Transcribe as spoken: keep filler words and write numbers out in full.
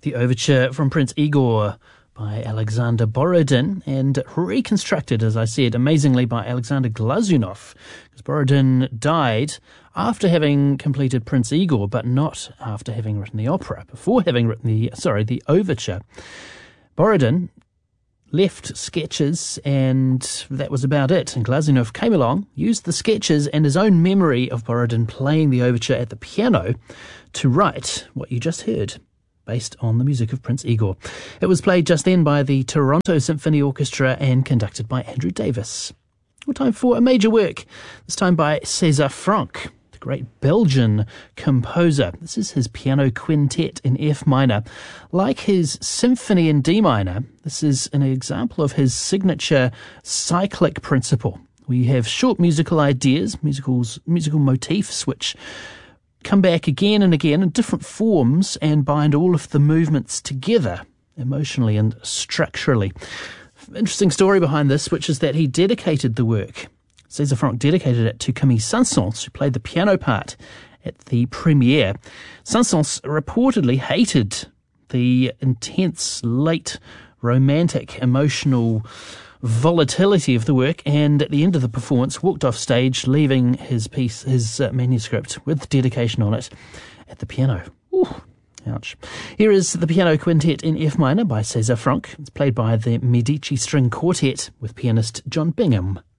The overture from Prince Igor by Alexander Borodin, and reconstructed, as I said, amazingly by Alexander Glazunov, because Borodin died after having completed Prince Igor, but not after having written the opera, before having written the, sorry, the overture. Borodin left sketches, and that was about it. And Glazunov came along, used the sketches and his own memory of Borodin playing the overture at the piano to write what you just heard, based on the music of Prince Igor. It was played just then by the Toronto Symphony Orchestra and conducted by Andrew Davis. Well, time for a major work, this time by César Franck, the great Belgian composer. This is his piano quintet in F minor. Like his symphony in D minor, this is an example of his signature cyclic principle, where you have short musical ideas, musicals, musical motifs, which come back again and again in different forms and bind all of the movements together emotionally and structurally. Interesting story behind this, which is that he dedicated the work. César Franck dedicated it to Camille Saint-Saëns, who played the piano part at the premiere. Saint-Saëns reportedly hated the intense, late, romantic, emotional volatility of the work, and at the end of the performance walked off stage, leaving his piece, his uh, manuscript with dedication on it at the piano. Ooh, ouch. Here is the piano quintet in F minor by César Franck. It's played by the Medici String Quartet with pianist John Bingham.